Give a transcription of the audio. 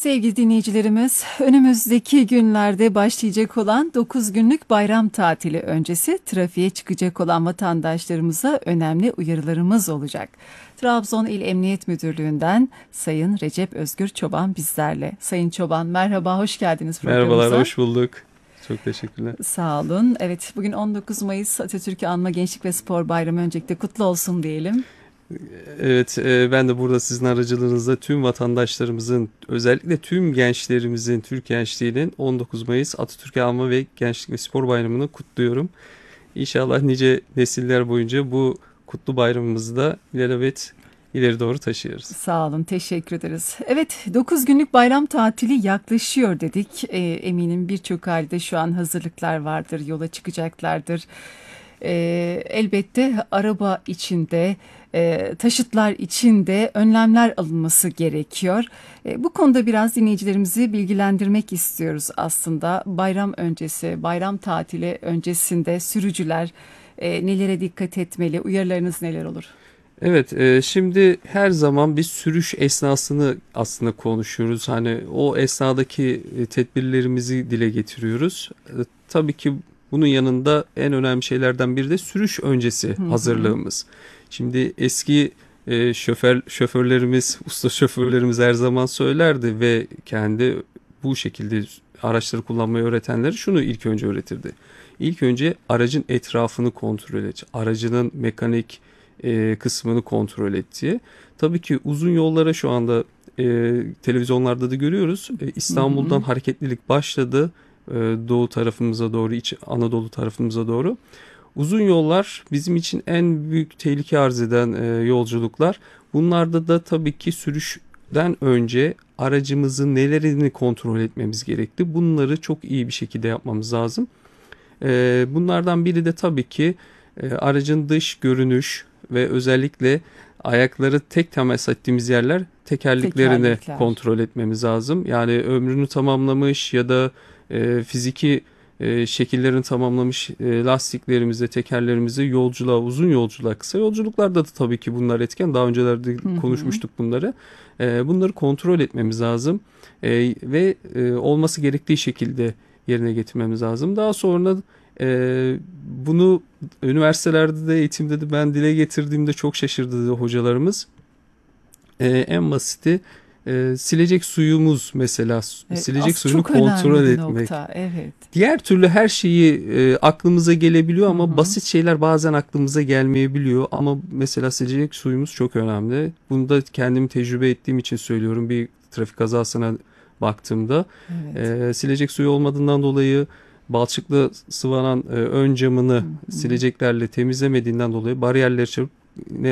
Sevgili dinleyicilerimiz, önümüzdeki günlerde başlayacak olan 9 günlük bayram tatili öncesi trafiğe çıkacak olan vatandaşlarımıza önemli uyarılarımız olacak. Trabzon İl Emniyet Müdürlüğü'nden Sayın Recep Özgür Çoban bizlerle. Sayın Çoban, merhaba, hoş geldiniz programımıza. Merhabalar, hoş bulduk. Çok teşekkürler. Sağ olun. Evet, bugün 19 Mayıs Atatürk'ü Anma Gençlik ve Spor Bayramı, öncelikle kutlu olsun diyelim. Evet, ben de burada sizin aracılığınızla tüm vatandaşlarımızın, özellikle tüm gençlerimizin, Türk gençliğinin 19 Mayıs Atatürk'ü Anma ve Gençlik ve Spor Bayramı'nı kutluyorum. İnşallah nice nesiller boyunca bu kutlu bayramımızı da ilelebet ileri doğru taşıyoruz. Sağ olun, teşekkür ederiz. Evet, 9 günlük bayram tatili yaklaşıyor dedik. Eminim birçok ailede şu an hazırlıklar vardır, yola çıkacaklardır. Elbette araba içinde, taşıtlar içinde önlemler alınması gerekiyor. Bu konuda biraz dinleyicilerimizi bilgilendirmek istiyoruz aslında. Bayram öncesi, bayram tatili öncesinde sürücüler nelere dikkat etmeli, uyarılarınız neler olur? Evet, şimdi her zaman bir sürüş esnasını aslında konuşuyoruz. Hani o esnadaki tedbirlerimizi dile getiriyoruz. Tabii ki bunun yanında en önemli şeylerden biri de sürüş öncesi hazırlığımız. Şimdi eski şoförlerimiz, usta şoförlerimiz her zaman söylerdi ve kendi bu şekilde araçları kullanmayı öğretenleri şunu ilk önce öğretirdi. İlk önce aracın etrafını kontrol et, aracının mekanik kısmını kontrol ettiği. Tabii ki uzun yollara şu anda televizyonlarda da görüyoruz. İstanbul'dan hareketlilik başladı. Doğu tarafımıza doğru, İç Anadolu tarafımıza doğru. Uzun yollar bizim için en büyük tehlike arz eden yolculuklar. Bunlarda da tabii ki sürüşten önce aracımızın nelerini kontrol etmemiz gerekli. Bunları çok iyi bir şekilde yapmamız lazım. Bunlardan biri de tabii ki aracın dış görünüş ve özellikle ayakları tek temas ettiğimiz yerler, tekerleklerini kontrol etmemiz lazım. Yani ömrünü tamamlamış ya da fiziki şekillerini tamamlamış lastiklerimize, tekerlerimize yolculuğa, uzun yolculuğa, kısa yolculuklarda da tabii ki bunlar etken. Daha öncelerde konuşmuştuk bunları. Bunları kontrol etmemiz lazım ve olması gerektiği şekilde yerine getirmemiz lazım. Daha sonra bunu üniversitelerde de, eğitimde de ben dile getirdiğimde çok şaşırdı hocalarımız. En basiti silecek suyumuz mesela, silecek suyunu kontrol etmek. Nokta, evet. Diğer türlü her şeyi aklımıza gelebiliyor ama basit şeyler bazen aklımıza gelmeyebiliyor. Ama mesela silecek suyumuz çok önemli. Bunu da kendim tecrübe ettiğim için söylüyorum. Bir trafik kazasına baktığımda silecek suyu olmadığından dolayı balçıkla sıvanan ön camını sileceklerle temizlemediğinden dolayı bariyerleri çarpıp